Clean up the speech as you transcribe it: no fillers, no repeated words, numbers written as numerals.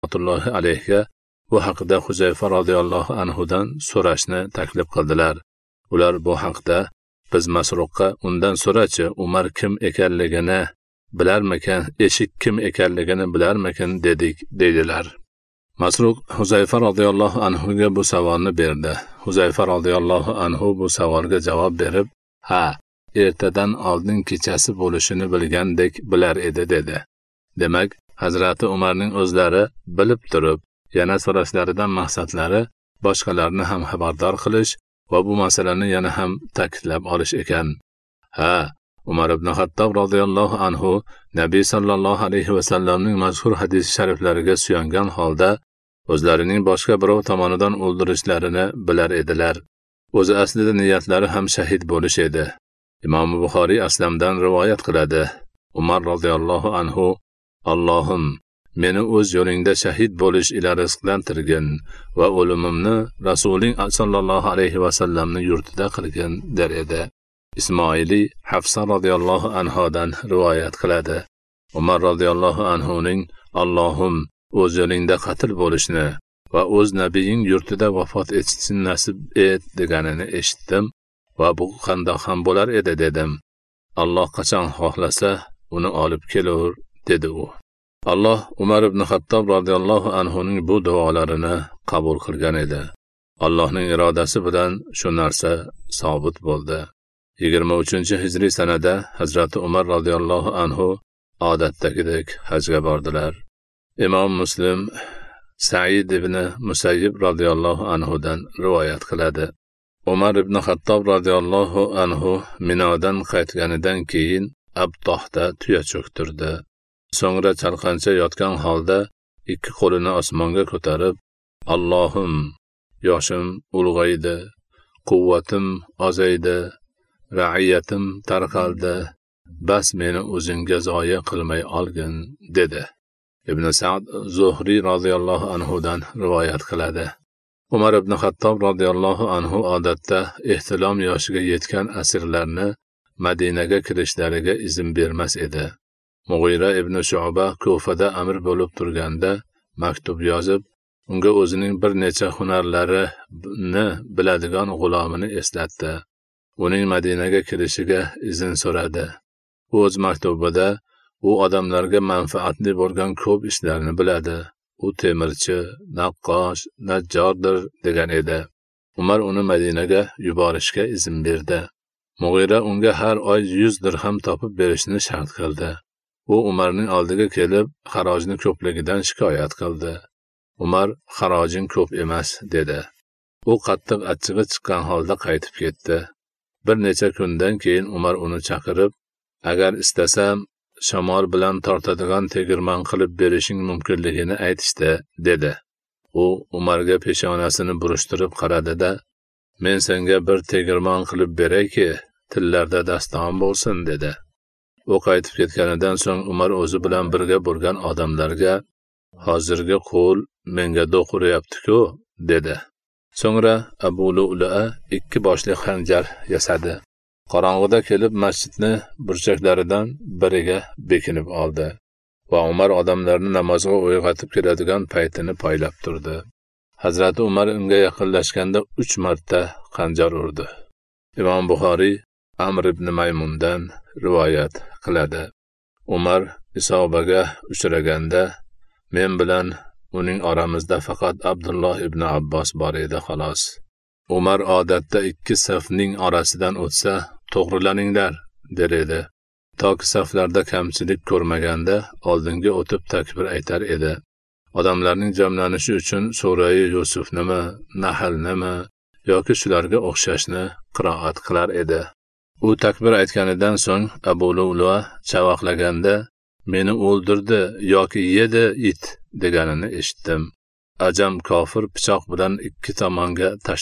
rahmatullohi alayhiga bu haqida Huzayfa radhiyallohu anhudan so'rashni taklif qildilar. Ular bu haqda biz Masruqqa undan so'rachi, Umar kim ekanligini bilarmikan, eshik kim ekanligini bilarmikan dedik dedilar. Masruq Huzayfa radhiyallohu anhuga bu savolni berdi. Huzayfa radhiyallohu anhu bu savolga javob berib, "Ha, ertadan oldin kechasi bo'lishini bilgandek bilar edi" dedi. Demak, Hazrati Umarning o'zlari bilib turib, yana so'rashlaridan maqsadlari boshqalarni ham xabardor qilish va bu masalani yana ham ta'kidlab olish ekan. Ha, Umar ibn Xattob radhiyallohu anhu Nabiy sallallohu alayhi va sallamning mazkur hadis shariflariga suyangan holda o'zlarining boshqa birov tomonidan o'ldirishlarini bilar edilar. O'zi aslida niyatlari ham shahid bo'lish edi. Imom Buxoriy Aslamdan rivoyat qiladi. Umar radhiyallohu anhu: "Allohim, meni o'z yo'lingda shahid bo'lish ila rizqlantirgin va o'limimni Rasuling sallallohu alayhi va sallamning yurtida qilgin" der edi. Ismoili Hafsa radhiyallohu anhodan rivoyat qiladi. Umar radhiyallohu anhuning "Allohim, o'z yo'lingda qatl bo'lishni va o'z nabiying yurtida vafot etishni nasib et" deganini eshitdim va bu qandoq ham bo'lar edi dedim. Alloh qachon xohlasa uni olib kelur dedi u. Alloh Umar ibn Xattob radhiyallohu anhuning bu duolarini qabul qilgan edi. Allohning irodasi bilan shu narsa sobit bo'ldi. 23-hijriy sanada Hazrati Umar radhiyallohu anhu odatdagidek hajga bordilar. Imom Muslim Sa'id ibn Musayyib radhiyallohu anhudan rivoyat qiladi. Umar ibn Xattob radhiyallohu anhu Minodan qaytganidan keyin Abtohda tuya cho'ktirdi. So'ngra chalqancha yotgan holda ikki qo'lini osmonga ko'tarib, "Allohim, yoshim ulg'aydi, quvvatim ozaydi, ra'iyatim tarqaldi, bas meni o'zingga zoya qilmay olgin" dedi. Ibn Sa'd Zuhriy radhiyallohu anhudan rivoyat qiladi. Umar ibn Xattob radhiyallohu anhu odatda ehtilom yoshiga yetgan asirlarni Madinaga kirishlariga izn bermas edi. Mughira ibn Shu'ba Kufada amir bo'lib turganda maktub yozib, unga o'zining bir necha hunarlarini biladigan g'ulomini eslatdi. Uning Madinaga kirishiga izn so'radi. O'z maktubida u odamlarga manfaatli bo'lgan ko'p ishlarni biladi. U temirchi, naqqosh, najjordir degan edi. Umar uni Madinaga yuborishga izn berdi. Mughira unga har oy 100 dirham topib berishni shart qildi. U Umarning oldiga kelib, xarojning ko'pligidan shikoyat qildi. Umar xarojing ko'p emas dedi. U qattiq achchig'i chiqqan holda qaytib ketdi. Bir necha kundan keyin Umar uni chaqirib, "Agar istasam, shamol bilan tortadigan tegirmon qilib berishing mumkinligini aytishdi" dedi. U Umarga peshonasini burishtirib qaradi-da, "Men senga bir tegirmon qilib beray-ki, tillarda daston bo'lsin" dedi. U qaytib ketganidan so'ng Umar o'zi bilan birga bo'lgan odamlarga, "Hozirgi qo'l menga do'q uryapti-ku" dedi. So'ngra Abu Lu'lu'a 2 boshli xanjar yasadi. Qorong'ida kelib masjidni burchaklaridan biriga bekinib oldi va Umar odamlarni namozga uyg'otib keladigan paytini poylab turdi. Hazrati Umar unga yaqinlashganda 3 marta xanjar urdi. Imom Buxoriy Amr ibn Maymundan rivoyat qiladi. Umar isobaga uchraganda, "Men bilan uning oramizda faqat Abdulloh ibn Abbos bor edi xolos." Umar odatda 2 safning orasidan o'tsa, "To'g'rilaninglar" der edi. Toki saflarda kamchilik ko'rmaganda oldinga o'tib takbir aytar edi. Odamlarning jamlanishi uchun Sura-i Yusufnimi, Nahlnimi yoki shularga o'xshashni qiroat qilar edi. U takbir aytganidan so'ng Abu Lu'lu'a chavaqlaganda, "Meni o'ldirdi yoki yedi it" deganini eshitdim. Ajam kofir pichoq bilan 2 tomonga